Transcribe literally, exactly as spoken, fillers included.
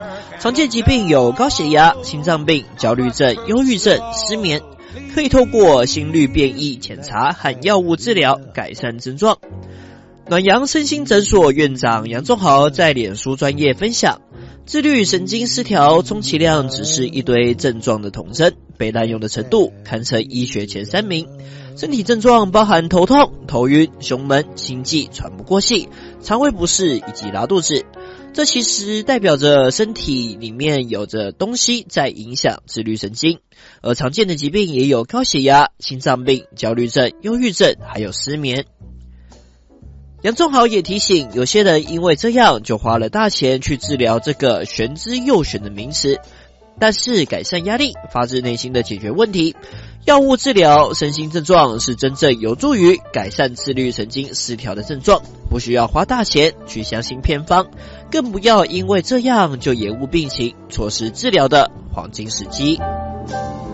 常见疾病有高血压、心脏病、焦虑症、忧郁症、失眠，可以透过心率变异检查和药物治疗改善症状。暖阳身心诊所院长杨仲豪在脸书专页分享，自律神经失调充其量只是一堆症状的统称，被滥用的程度堪称医学前三名。身体症状包含头痛、头晕、胸闷、心悸、喘不过气、肠胃不适以及拉肚子。这其实代表着身体里面有着东西在影响自律神经，而常见的疾病也有高血压、心脏病、焦虑症、忧郁症，还有失眠。杨仲豪也提醒，有些人因为这样就花了大钱去治疗这个玄之又玄的名词，但是改善压力、发自内心的解决问题，药物治疗身心症状是真正有助于改善自律神经失调的症状，不需要花大钱去相信偏方，更不要因为这样就延误病情，错失治疗的黄金时机。